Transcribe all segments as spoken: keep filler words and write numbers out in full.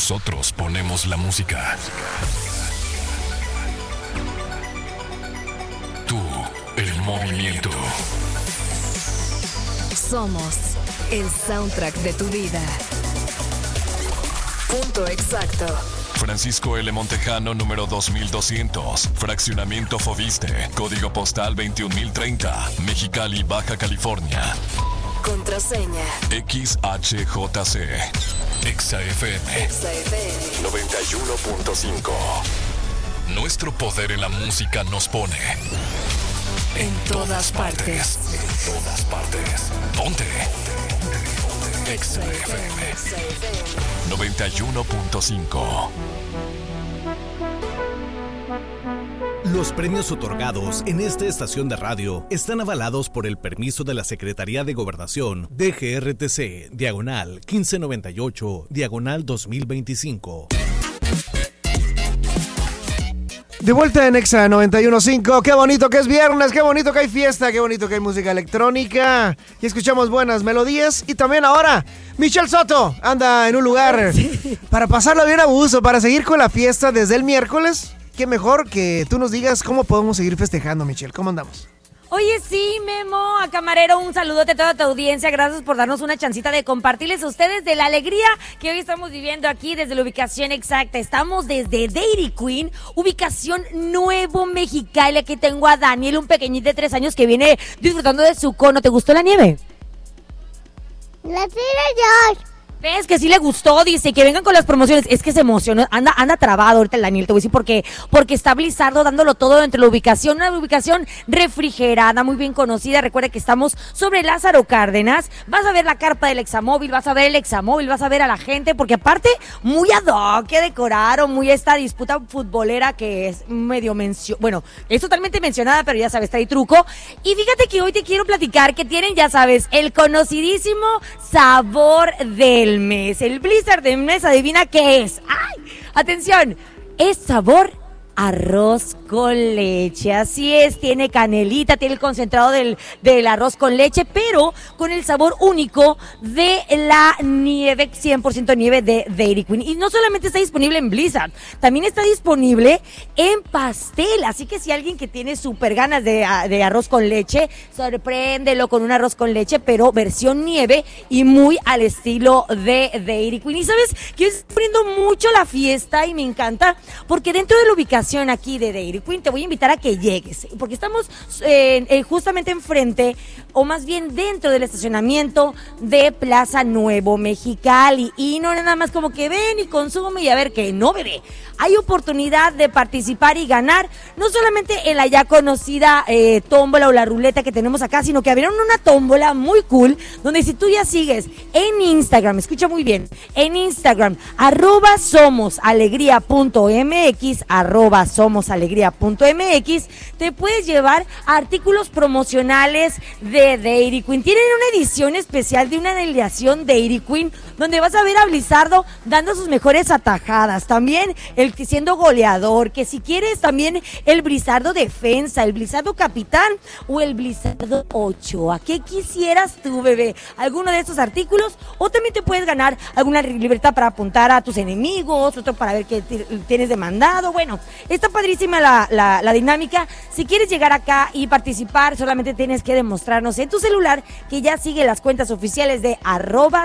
Nosotros ponemos la música. Tú, el movimiento. Somos el soundtrack de tu vida. Punto exacto. Francisco L. Montejano, número dos mil doscientos. Fraccionamiento Foviste. Código postal veintiún mil treinta. Mexicali, Baja California. Contraseña X H J C. Exa F M. Exa F M noventa y uno punto cinco. Nuestro poder en la música nos pone en todas partes. En todas partes. Ponte. Exa F M noventa y uno punto cinco. Los premios otorgados en esta estación de radio están avalados por el permiso de la Secretaría de Gobernación D G R T C, diagonal quince noventa y ocho, diagonal dos mil veinticinco. De vuelta en Exa noventa y uno punto cinco. Qué bonito que es viernes, qué bonito que hay fiesta, qué bonito que hay música electrónica. Y escuchamos buenas melodías. Y también ahora, Michelle Soto anda en un lugar sí. para pasarlo bien a gusto, para seguir con la fiesta desde el miércoles. Qué mejor que tú nos digas cómo podemos seguir festejando, Michelle. ¿Cómo andamos? Oye, sí, Memo, a Camarero, un saludote a toda tu audiencia. Gracias por darnos una chancita de compartirles a ustedes de la alegría que hoy estamos viviendo aquí desde la ubicación exacta. Estamos desde Dairy Queen, ubicación Nuevo Mexicali. Aquí tengo a Daniel, un pequeñito de tres años que viene disfrutando de su cono. ¿Te gustó la nieve? La tiro yo. ¿Ves? Que sí le gustó, dice, que vengan con las promociones. Es que se emocionó, anda anda trabado ahorita el Daniel, te voy a decir por qué. Porque está Blizzardo dándolo todo dentro de la ubicación, una ubicación refrigerada, muy bien conocida. Recuerda que estamos sobre Lázaro Cárdenas. Vas a ver la carpa del Examóvil, vas a ver el Examóvil, vas a ver a la gente, porque aparte, muy ad hoc que decoraron, muy esta disputa futbolera que es medio mencio... Bueno, es totalmente mencionada, pero ya sabes, trae truco. Y fíjate que hoy te quiero platicar que tienen, ya sabes, el conocidísimo sabor del mes, el Blizzard del mes. Adivina qué es. ¡Ay! Atención, es sabor arroz con leche, así es, tiene canelita, tiene el concentrado del, del arroz con leche, pero con el sabor único de la nieve, cien por ciento nieve de Dairy Queen. Y no solamente está disponible en Blizzard, también está disponible en pastel, así que si alguien que tiene súper ganas de, de arroz con leche, sorpréndelo con un arroz con leche, pero versión nieve y muy al estilo de Dairy Queen. Y sabes que estoy poniendo mucho la fiesta y me encanta, porque dentro de la ubicación aquí de Dairy Queen te voy a invitar a que llegues, porque estamos eh, eh, justamente enfrente, o más bien dentro del estacionamiento de Plaza Nuevo Mexicali, y no nada más como que ven y consume y a ver qué, no, bebé, hay oportunidad de participar y ganar, no solamente en la ya conocida eh, tómbola o la ruleta que tenemos acá, sino que abrieron una tómbola muy cool, donde si tú ya sigues en Instagram, escucha muy bien, en Instagram, arroba somosalegría.mx, arroba somosalegría.mx, te puedes llevar artículos promocionales de Dairy Queen. Tienen una edición especial de una alineación Dairy Queen, donde vas a ver a Blizzardo dando sus mejores atajadas, también el que siendo goleador, que si quieres también el Blizzardo defensa, el Blizzardo capitán o el Blizzardo Ochoa. ¿Qué quisieras tú, bebé? ¿Alguno de estos artículos? O también te puedes ganar alguna libertad para apuntar a tus enemigos, otro para ver qué tienes demandado. Bueno, está padrísima la, la, la dinámica. Si quieres llegar acá y participar, solamente tienes que demostrarnos en tu celular que ya sigue las cuentas oficiales de arroba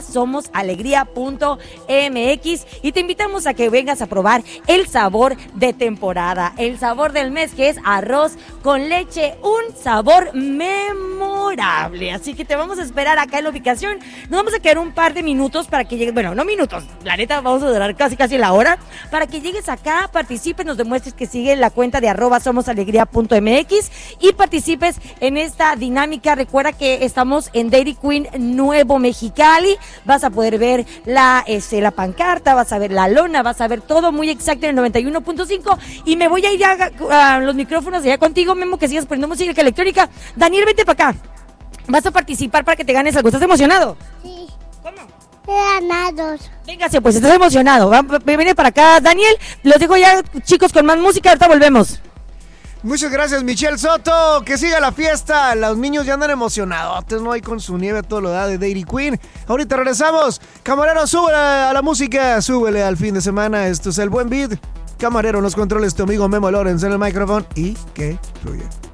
somosalegría.mx, y te invitamos a que vengas a probar el sabor de temporada, el sabor del mes, que es arroz con leche, un sabor memorable. Así que te vamos a esperar acá en la ubicación. Nos vamos a quedar un par de minutos para que llegues, bueno, no minutos, la neta vamos a durar casi casi la hora, para que llegues acá, participes, nos demuestres que siguen la cuenta de arroba somosalegría.mx y participes en esta dinámica. Recuerda que estamos en Dairy Queen Nuevo Mexicali, vas a poder ver la, este, la pancarta, vas a ver la lona, vas a ver todo muy exacto en el noventa y uno punto cinco, y me voy a ir a, a los micrófonos allá contigo, Memo, que sigas poniendo música electrónica. Daniel, vente para acá, vas a participar para que te ganes algo. ¿Estás emocionado? Sí. ¿Cómo? Ganados. Véngase, pues estás emocionado. Va, viene para acá, Daniel. Los dejo ya, chicos, con más música. Ahorita volvemos. Muchas gracias, Michelle Soto. Que siga la fiesta. Los niños ya andan emocionados, ¿no? Hay con su nieve todo lo da de Dairy Queen. Ahorita regresamos. Camarero, súbele a la música. Súbele al fin de semana. Esto es El Buen Beat. Camarero, en los controles, tu amigo Memo Lorenz en el micrófono. Y que fluye.